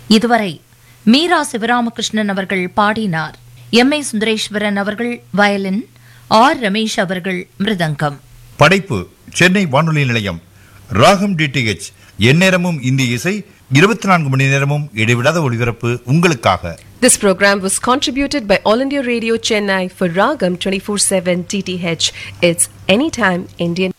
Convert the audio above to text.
இதுவரை மீரா சிவராமகிருஷ்ணன் அவர்கள் பாடினார். எம்.ஏ. சுந்தரேஸ்வரன் அவர்கள் வயலின், ஆர். ரமேஷ் அவர்கள் மிருதங்கம். படைப்பு சென்னை வானொலி நிலையம். ராகம் DTH, எந்நேரமும் இந்திய இசை, 24 மணி நேரமும் இடைவிடாத ஒளிபரப்பு உங்களுக்காக. This program was contributed by All India Radio Chennai for Ragam 24/7 TTH. It's anytime Indian.